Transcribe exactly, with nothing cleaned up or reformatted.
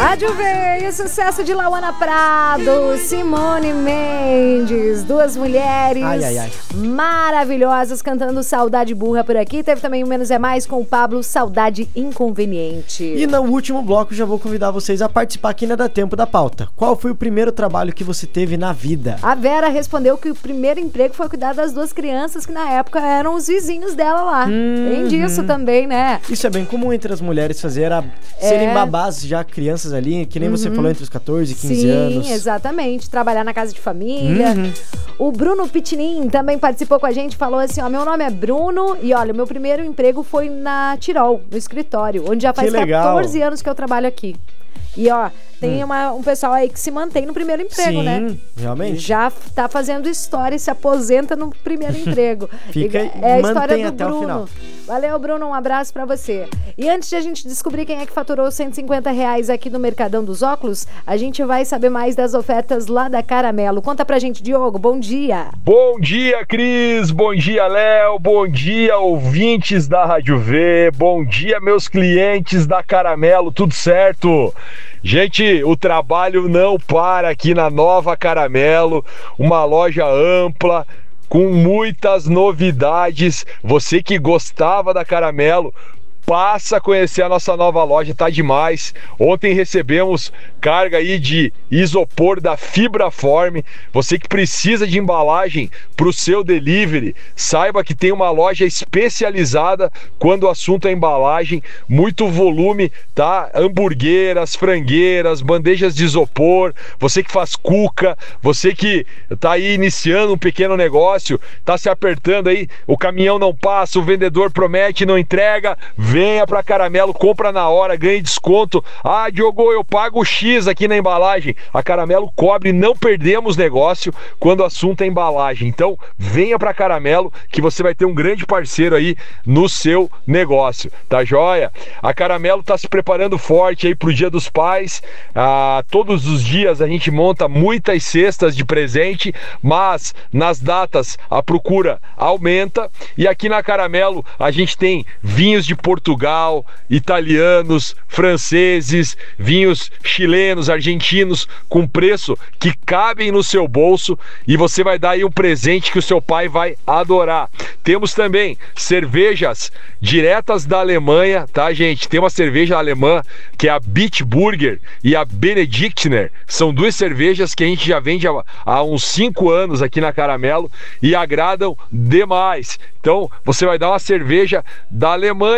Rádio Veio, sucesso de Lauana Prado, Simone Mendes, duas mulheres ai, ai, ai. maravilhosas cantando Saudade Burra por aqui. Teve também o Menos é Mais com o Pablo, Saudade Inconveniente. E no último bloco já vou convidar vocês a participar aqui na Dá Tempo da Pauta. Qual foi o primeiro trabalho que você teve na vida? A Vera respondeu que o primeiro emprego foi cuidar das duas crianças que na época eram os vizinhos dela lá. Hum, Tem disso hum. também, né? Isso é bem comum entre as mulheres fazer, a, É. serem babás já crianças ali, que nem Uhum. você falou, entre os catorze e quinze Sim, anos. Sim, exatamente. Trabalhar na casa de família. Uhum. O Bruno Pitinin também participou com a gente, falou assim, ó, meu nome é Bruno e olha, meu primeiro emprego foi na Tirol, no escritório, onde já faz Que legal. catorze anos que eu trabalho aqui. E ó, tem Hum. uma, um pessoal aí que se mantém no primeiro emprego, Sim, né? realmente. Já tá fazendo história e se aposenta no primeiro emprego. Fica é e a história mantém do até o Bruno. final. Valeu, Bruno, um abraço pra você. E antes de a gente descobrir quem é que faturou cento e cinquenta reais aqui no Mercadão dos Óculos, a gente vai saber mais das ofertas lá da Caramelo. Conta pra gente, Diogo, bom dia. Bom dia, Cris, bom dia, Léo, bom dia, ouvintes da Rádio V, bom dia, meus clientes da Caramelo, tudo certo? Gente, o trabalho não para aqui na nova Caramelo, uma loja ampla, com muitas novidades. Você que gostava da Caramelo, passa a conhecer a nossa nova loja, tá demais. Ontem recebemos carga aí de isopor da Fibraform. Você que precisa de embalagem para o seu delivery, saiba que tem uma loja especializada quando o assunto é embalagem, muito volume, tá? Hamburgueras, frangueiras, bandejas de isopor, você que faz cuca, você que tá aí iniciando um pequeno negócio, tá se apertando aí, o caminhão não passa, o vendedor promete e não entrega, venha pra Caramelo, compra na hora, ganhe desconto. Ah, Diogo, eu pago o X aqui na embalagem. A Caramelo cobre, não perdemos negócio quando o assunto é embalagem. Então, venha pra Caramelo que você vai ter um grande parceiro aí no seu negócio, tá joia? A Caramelo tá se preparando forte aí pro Dia dos Pais. Ah, todos os dias a gente monta muitas cestas de presente, mas nas datas a procura aumenta. E aqui na Caramelo a gente tem vinhos de Portugal, italianos, franceses, vinhos chilenos, argentinos, com preço que cabem no seu bolso, e você vai dar aí um presente que o seu pai vai adorar. Temos também cervejas diretas da Alemanha, tá, gente? Tem uma cerveja alemã que é a Bitburger e a Benediktner. São duas cervejas que a gente já vende há, há uns cinco anos aqui na Caramelo e agradam demais. Então, você vai dar uma cerveja da Alemanha